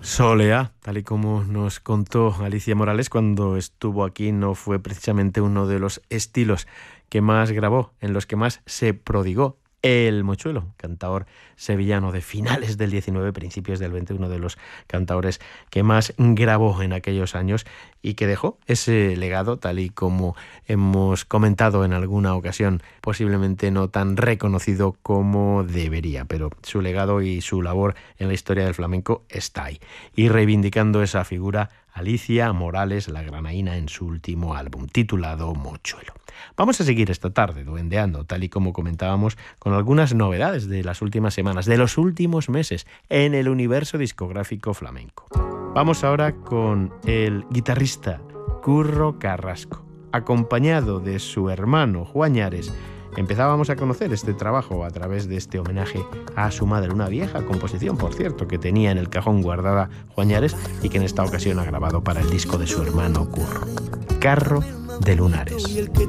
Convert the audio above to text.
Soleá, tal y como nos contó Alicia Morales cuando estuvo aquí, no fue precisamente uno de los estilos que más grabó, en los que más se prodigó. El Mochuelo, cantaor sevillano de finales del 19, principios del 20, uno de los cantaores que más grabó en aquellos años y que dejó ese legado, tal y como hemos comentado en alguna ocasión, posiblemente no tan reconocido como debería, pero su legado y su labor en la historia del flamenco está ahí. Y reivindicando esa figura, Alicia Morales, la granaína, en su último álbum, titulado Mochuelo. Vamos a seguir esta tarde duendeando, tal y como comentábamos, con algunas novedades de las últimas semanas, de los últimos meses, en el universo discográfico flamenco. Vamos ahora con el guitarrista Curro Carrasco. Acompañado de su hermano Juan Ñares, empezábamos a conocer este trabajo a través de este homenaje a su madre, una vieja composición, por cierto, que tenía en el cajón guardada Juan Ñares y que en esta ocasión ha grabado para el disco de su hermano Curro. Carro de Lunares.